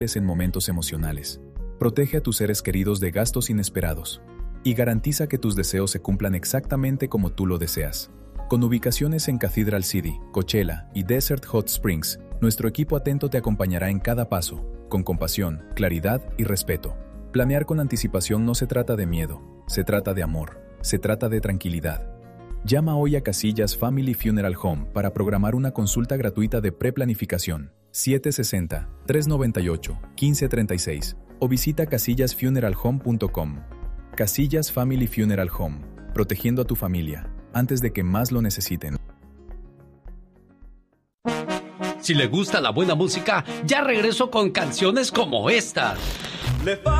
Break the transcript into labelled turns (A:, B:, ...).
A: en momentos emocionales. Protege a tus seres queridos de gastos inesperados y garantiza que tus deseos se cumplan exactamente como tú lo deseas. Con ubicaciones en Cathedral City, Coachella y Desert Hot Springs, nuestro equipo atento te acompañará en cada paso, con compasión, claridad y respeto. Planear con anticipación no se trata de miedo, se trata de amor, se trata de tranquilidad. Llama hoy a Casillas Family Funeral Home para programar una consulta gratuita de preplanificación 760-398-1536 o visita casillasfuneralhome.com. Casillas Family Funeral Home, protegiendo a tu familia antes de que más lo necesiten.
B: Si le gusta la buena música, ya regreso con canciones como estas.